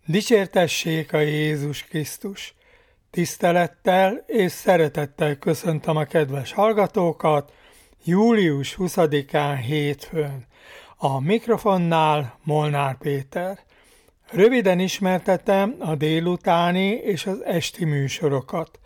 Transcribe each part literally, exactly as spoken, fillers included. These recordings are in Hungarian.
Dicsértessék a Jézus Krisztus! Tisztelettel és szeretettel köszöntöm a kedves hallgatókat július huszadikán hétfőn. A mikrofonnál Molnár Péter. Röviden ismertetem a délutáni és az esti műsorokat.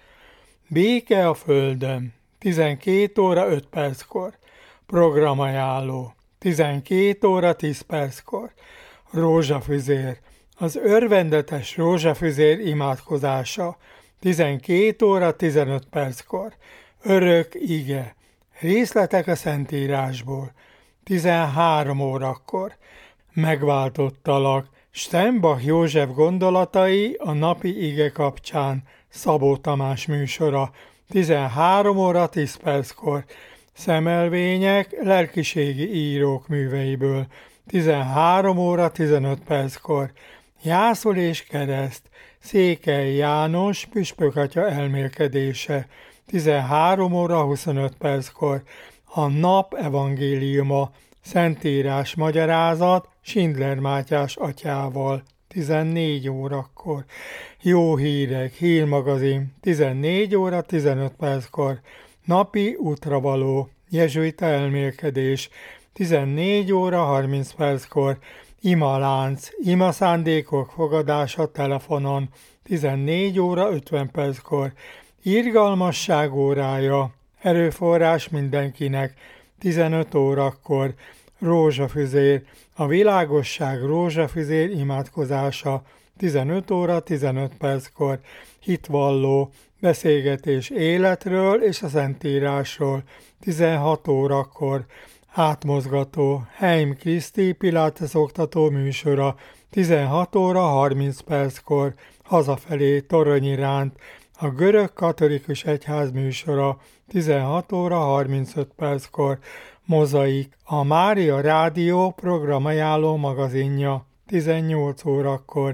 Béke a Földön, tizenkét óra öt perckor. Programajánló, tizenkét óra tíz perckor. Rózsafüzér, az örvendetes rózsafüzér imádkozása, tizenkét óra tizenöt perckor. Örök ige, részletek a Szentírásból, tizenhárom órakor. Megváltottalak, Steinbach József gondolatai a napi ige kapcsán, Szabó Tamás műsora, tizenhárom óra tíz perckor. Szemelvények lelkiségi írók műveiből, tizenhárom óra tizenöt perckor. Jászol és kereszt, Székely János püspökatya elmélkedése, tizenhárom óra huszonöt perckor. A nap evangéliuma, Szentírás magyarázat Schindler Mátyás atyával, tizennégy órakor. Jó hírek, hírmagazin, tizennégy óra tizenöt perckor. Napi útravaló, jezsuita elmélkedés, tizennégy óra harminc perckor. Imalánc, ima szándékok fogadása telefonon, tizennégy óra ötven perckor. Irgalmasság órája, erőforrás mindenkinek, tizenöt órakor. Rózsafüzér, a világosság rózsafüzér imádkozása, tizenöt óra tizenöt perckor. Hitvalló, beszélgetés életről és a Szentírásról, tizenhat órakor. Átmozgató, Heim Kriszti Pilates oktató műsora, tizenhat óra harminc perckor. Hazafelé Toronyiránt, a görög katolikus egyház műsora, tizenhat óra harmincöt perckor. Mozaik, a Mária Rádió programajánló magazinja, tizennyolc órakor.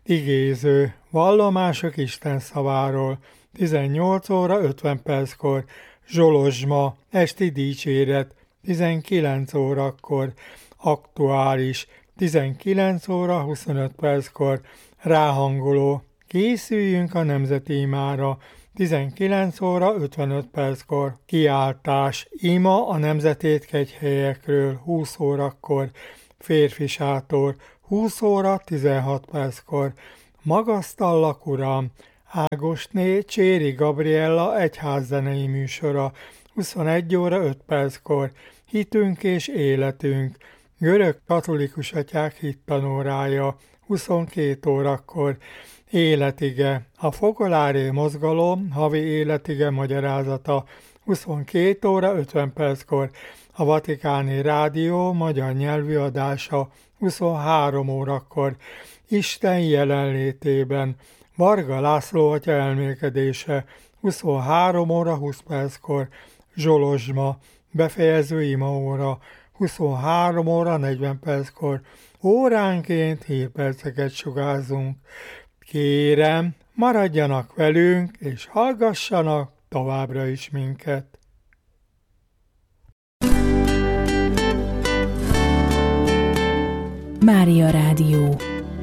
Igéző, vallomások Isten szaváról, tizennyolc óra ötven perckor. Zsolozsma, esti dicséret, tizenkilenc órakor. Aktuális, tizenkilenc óra huszonöt perckor. Ráhangoló, készüljünk a nemzeti imára, tizenkilenc óra ötvenöt perckor. Kiáltás, ima a nemzetétkegyhelyekről, húsz órakor. Férfi sátor, húsz óra tizenhat perckor. Magasztallak, Uram, Ágosné Cséri Gabriella egyházzenei műsora, huszonegy óra öt perckor. Hitünk és életünk, görög katolikus atyák hittanórája, huszonkét órakor. Életige, a Focolare mozgalom havi életige magyarázata, huszonkét óra ötven perckor. A Vatikáni Rádió magyar nyelvű adása, huszonhárom órakor. Isten jelenlétében, Varga László atya elmélkedése, huszonhárom óra húsz perckor. Zsolozsma, befejező imaóra, huszonhárom óra negyven perckor. Óránként hírperceket sugárzunk. Kérem, maradjanak velünk, és hallgassanak továbbra is minket. Mária Rádió.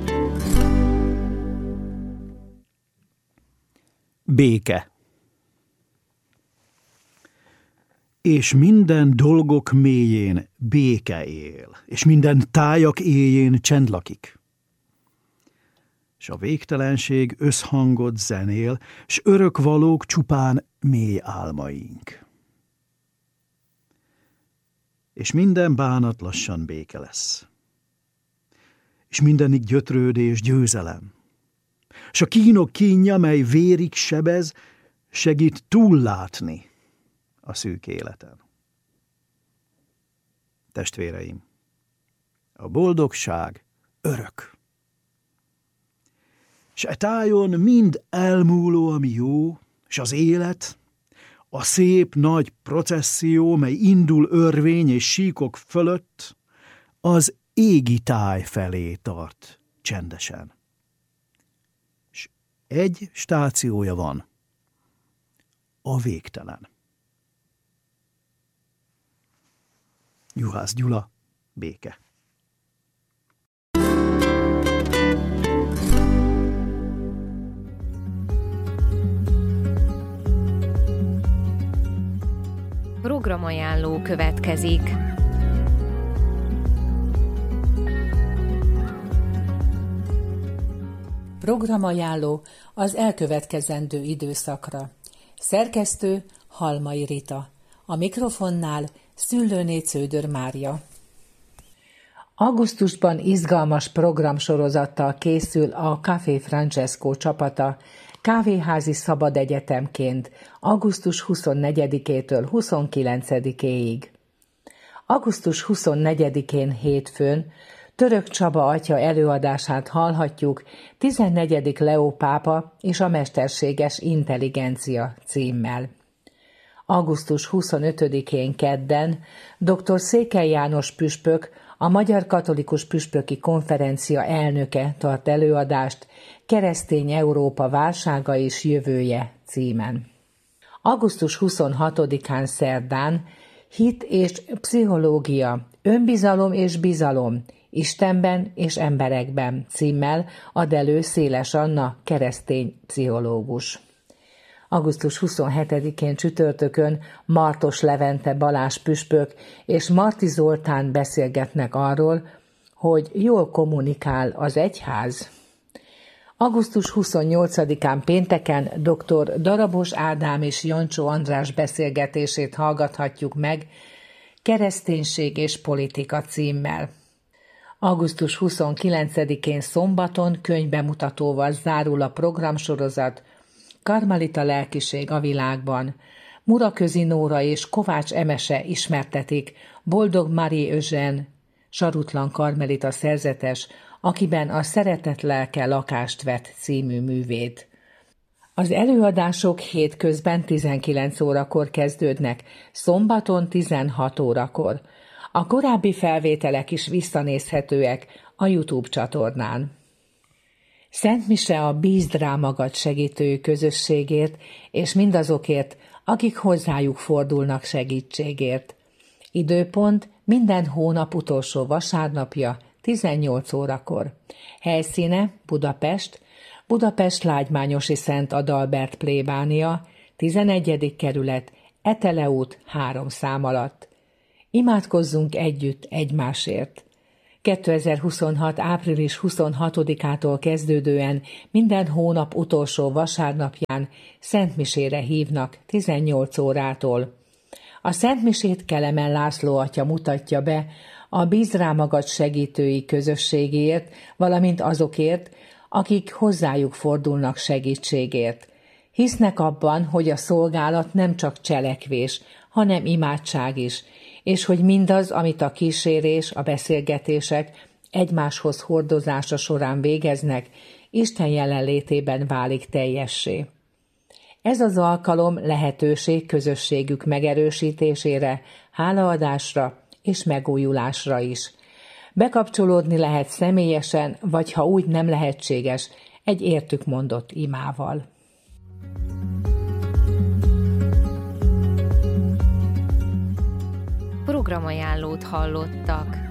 Béke. És minden dolgok mélyén béke él, és minden tájak éjjén csend lakik. És a végtelenség összhangot zenél, s örökvalók csupán mély álmaink. És minden bánat lassan béke lesz. És mindenik gyötrődés győzelem. S a kínok kínja, mely vérig sebez, segít túllátni a szűk életen. Testvéreim, a boldogság örök. S e tájon mind elmúló, ami jó, s az élet, a szép nagy processzió, mely indul örvény és síkok fölött, az égi táj felé tart csendesen. S egy stációja van, a végtelen. Juhász Gyula, Béke. Programajánló következik. Programajánló az elkövetkezendő időszakra. Szerkesztő Halmai Rita. A mikrofonnál Szüllőné Cződör Mária. Augusztusban izgalmas programsorozattal készül a Café Francesco csapata kávéházi szabad egyetemként augusztus huszonnegyedikétől huszonkilencedikéig. augusztus huszonnegyedikén hétfőn Török Csaba atya előadását hallhatjuk tizennegyedik Leó pápa és a mesterséges intelligencia címmel. augusztus huszonötödikén kedden dr. Székely János püspök, a Magyar Katolikus Püspöki Konferencia elnöke tart előadást Keresztény Európa válsága és jövője címen. augusztus huszonhatodikán szerdán Hit és pszichológia, önbizalom és bizalom, Istenben és emberekben címmel ad elő Széles Anna keresztény pszichológus. augusztus huszonhetedikén csütörtökön Martos Levente Balázs püspök és Marti Zoltán beszélgetnek arról, hogy jól kommunikál az egyház. augusztus huszonnyolcadikán pénteken dr. Darabos Ádám és Jancsó András beszélgetését hallgathatjuk meg Kereszténység és politika címmel. augusztus huszonkilencedikén szombaton könyvbemutatóval zárul a programsorozat Karmelita lelkiség a világban. Muraközi Nóra és Kovács Emese ismertetik Boldog Marie Eugène, sarutlan karmelita szerzetes, akiben a szeretet lelke lakást vett című művét. Az előadások hétközben tizenkilenc órakor kezdődnek, szombaton tizenhat órakor. A korábbi felvételek is visszanézhetőek a YouTube csatornán. Szent mise a Bízd rá magad segítő közösségért, és mindazokért, akik hozzájuk fordulnak segítségért. Időpont minden hónap utolsó vasárnapja, tizennyolc órakor. Helyszíne Budapest, Budapest Lágymányosi Szent Adalbert plébánia, tizenegyedik kerület, Etele út három szám alatt. Imádkozzunk együtt egymásért. kétezer-huszonhat. április huszonhatodikától kezdődően minden hónap utolsó vasárnapján szentmisére hívnak tizennyolc órától. A szentmisét Kelemen László atya mutatja be a Bízd rá magad segítői közösségért, valamint azokért, akik hozzájuk fordulnak segítségért. Hisznek abban, hogy a szolgálat nem csak cselekvés, hanem imádság is, és hogy mindaz, amit a kísérés, a beszélgetések egymáshoz hordozása során végeznek, Isten jelenlétében válik teljessé. Ez az alkalom lehetőség közösségük megerősítésére, hálaadásra és megújulásra is. Bekapcsolódni lehet személyesen, vagy ha úgy nem lehetséges, egy értük mondott imával. Programajánlót hallottak.